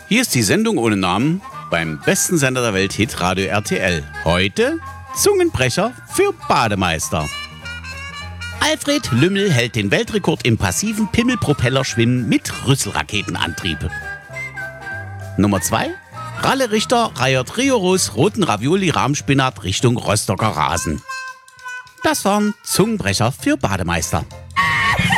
Hier ist die Sendung ohne Namen beim besten Sender der Welt, Hitradio RTL. Heute Zungenbrecher für Bademeister. Alfred Lümmel hält den Weltrekord im passiven Pimmelpropellerschwimmen mit Rüsselraketenantrieb. Nummer 2. Ralle Richter reiert rigoros roten Ravioli-Rahmspinat Richtung Rostocker Rasen. Das waren Zungenbrecher für Bademeister.